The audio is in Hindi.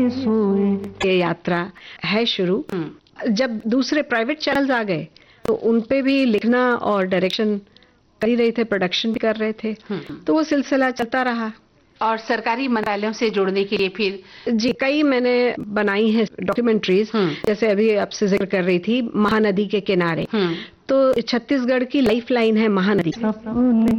ये यात्रा है शुरू। जब दूसरे प्राइवेट चैनल्स आ गए तो उन पे भी लिखना और डायरेक्शन कर ही रहे थे, प्रोडक्शन भी कर रहे थे, तो वो सिलसिला चलता रहा। और सरकारी मंत्रालयों से जुड़ने के लिए फिर जी कई मैंने बनाई हैं डॉक्यूमेंट्रीज, जैसे अभी आपसे जिक्र कर रही थी महानदी के किनारे, तो छत्तीसगढ़ की लाइफ लाइन है महानदी।